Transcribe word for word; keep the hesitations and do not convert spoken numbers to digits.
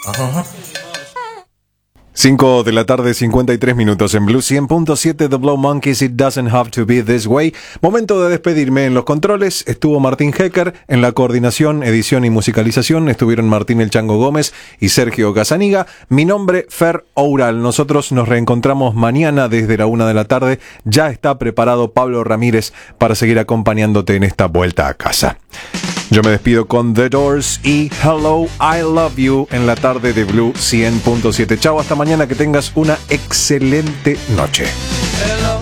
cinco de la tarde, cincuenta y tres minutos en Blue cien punto siete, The Blow Monkeys, It Doesn't Have to Be This Way. Momento de despedirme. En los controles estuvo Martín Hecker, en la coordinación, edición y musicalización estuvieron Martín El Chango Gómez y Sergio Casaniga. Mi nombre, Fer Oural. Nosotros nos reencontramos mañana desde la una de la tarde. Ya está preparado Pablo Ramírez para seguir acompañándote en esta vuelta a casa. Yo me despido con The Doors y Hello, I Love You en la tarde de Blue cien punto siete. Chao, hasta mañana, que tengas una excelente noche.